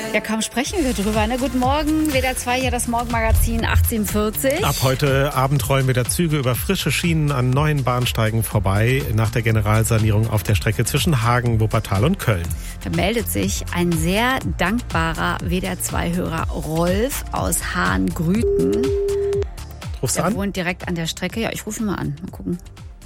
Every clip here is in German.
Ja, kaum sprechen wir drüber. Ne? Guten Morgen, WDR 2, hier das Morgenmagazin 18:40. Ab heute Abend rollen wieder Züge über frische Schienen an neuen Bahnsteigen vorbei, nach der Generalsanierung auf der Strecke zwischen Hagen, Wuppertal und Köln. Da meldet sich ein sehr dankbarer WDR 2-Hörer Rolf aus Hahn-Grüten. Rufst du Er an? wohnt direkt an der Strecke. Ja, ich rufe ihn mal an. Mal gucken.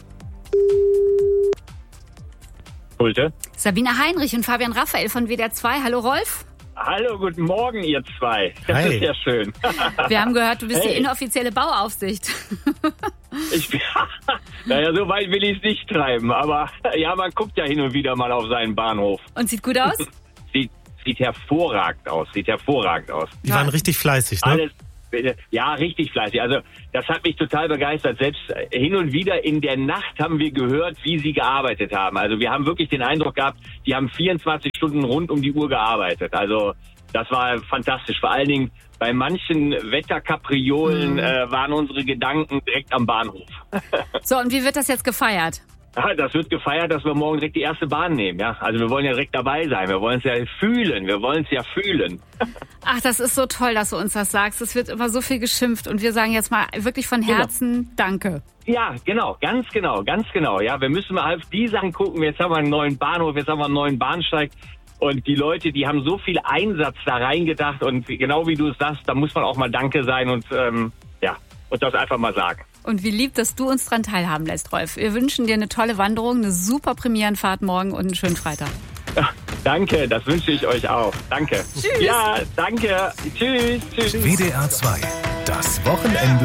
Schulte. Sabine Heinrich und Fabian Raphael von WDR 2. Hallo Rolf. Hallo, guten Morgen, ihr zwei. Das Hi. ist ja schön. Wir haben gehört, du bist die Hey. inoffizielle Bauaufsicht. Naja, so weit will ich es nicht treiben, aber ja, man guckt ja hin und wieder mal auf seinen Bahnhof. Und sieht gut aus? Sieht hervorragend aus, Die waren richtig fleißig, ne? Alles, ja, richtig fleißig. Also das hat mich total begeistert. Selbst hin und wieder in der Nacht haben wir gehört, wie sie gearbeitet haben. Also wir haben wirklich den Eindruck gehabt, die haben 24 Stunden rund um die Uhr gearbeitet. Also das war fantastisch. Vor allen Dingen bei manchen Wetterkapriolen waren unsere Gedanken direkt am Bahnhof. So, und wie wird das jetzt gefeiert? Ja, das wird gefeiert, dass wir morgen direkt die erste Bahn nehmen. Ja, also wir wollen ja direkt dabei sein. Wir wollen es ja fühlen. Ach, das ist so toll, dass du uns das sagst. Es wird immer so viel geschimpft und wir sagen jetzt mal wirklich von Herzen Danke. Ja, genau, ganz genau. Ja, wir müssen mal auf die Sachen gucken. Jetzt haben wir einen neuen Bahnhof, jetzt haben wir einen neuen Bahnsteig. Und die Leute, die haben so viel Einsatz da reingedacht. Und genau wie du es sagst, da muss man auch mal Danke sein und und das einfach mal sagen. Und wie lieb, dass du uns dran teilhaben lässt, Rolf. Wir wünschen dir eine tolle Wanderung, eine super Premierenfahrt morgen und einen schönen Freitag. Ja, danke, das wünsche ich euch auch. Danke. Tschüss. Ja, danke. Tschüss. WDR 2, das Wochenende.